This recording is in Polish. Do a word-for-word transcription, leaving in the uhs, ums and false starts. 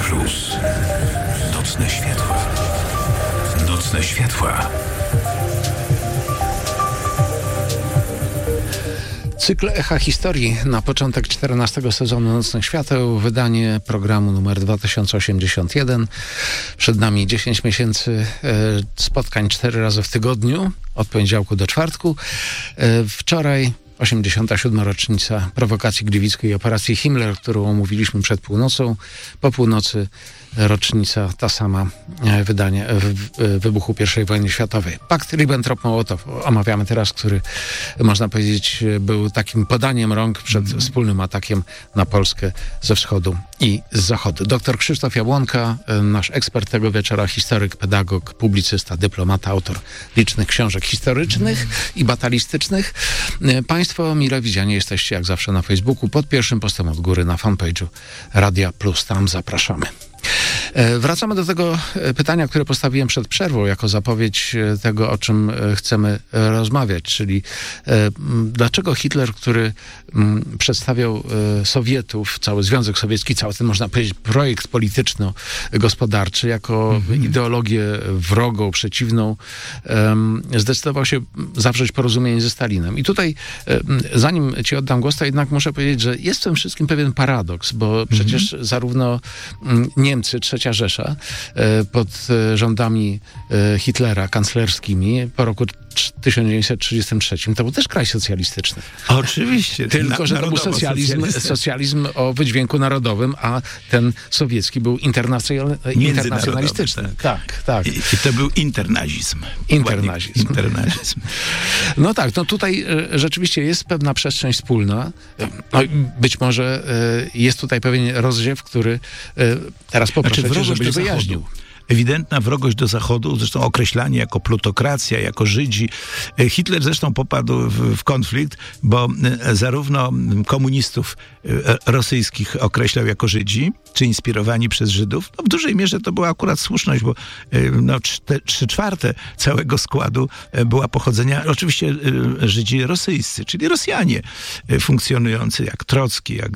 Plus. Nocne światła. Nocne światła. Cykl Echa Historii na początek czternastego sezonu Nocnych Świateł, wydanie programu numer dwa tysiące osiemdziesiąt jeden. Przed nami dziesięć miesięcy e, spotkań cztery razy w tygodniu, od poniedziałku do czwartku. E, wczoraj osiemdziesiąta siódma rocznica prowokacji gliwickiej i operacji Himmler, którą omówiliśmy przed północą. Po północy rocznica ta sama e, wydanie e, w, e, wybuchu pierwszej wojny światowej. Pakt Ribbentrop-Mołotow omawiamy teraz, który można powiedzieć był takim podaniem rąk przed mm. wspólnym atakiem na Polskę ze wschodu i z zachodu. Doktor Krzysztof Jabłonka, e, nasz ekspert tego wieczora, historyk, pedagog, publicysta, dyplomata, autor licznych książek historycznych mm. i batalistycznych. E, Państwo mile widziani jesteście jak zawsze na Facebooku, pod pierwszym postem od góry na fanpage'u Radia Plus. Tam zapraszamy. Wracamy do tego pytania, które postawiłem przed przerwą, jako zapowiedź tego, o czym chcemy rozmawiać, czyli dlaczego Hitler, który przedstawiał Sowietów, cały Związek Sowiecki, cały ten, można powiedzieć, projekt polityczno-gospodarczy jako mm-hmm. ideologię wrogą, przeciwną, zdecydował się zawrzeć porozumienie ze Stalinem. I tutaj, zanim ci oddam głos, to jednak muszę powiedzieć, że jest w tym wszystkim pewien paradoks, bo mm-hmm. przecież zarówno Niemcy, Trzecia Rzesza, pod rządami Hitlera, kanclerskimi, po roku tysiąc dziewięćset trzydziestym trzecim, to był też kraj socjalistyczny. Oczywiście. Tylko, że to był socjalizm, socjalizm o wydźwięku narodowym, a ten sowiecki był internacjonal, internacjonalistyczny. Tak, tak. tak. I, I to był internazizm. Internazizm. Internazizm. No tak, no tutaj e, rzeczywiście jest pewna przestrzeń wspólna. No, być może e, jest tutaj pewien rozdziew, który e, teraz poproszę znaczy, cię, żebyś do wyjaśnił. Zachodu. Ewidentna wrogość do Zachodu, zresztą określanie jako plutokracja, jako Żydzi. Hitler zresztą popadł w, w konflikt, bo zarówno komunistów rosyjskich określał jako Żydzi, czy inspirowani przez Żydów. No w dużej mierze to była akurat słuszność, bo no, trzy czwarte całego składu była pochodzenia, oczywiście Żydzi rosyjscy, czyli Rosjanie funkcjonujący jak Trocki, jak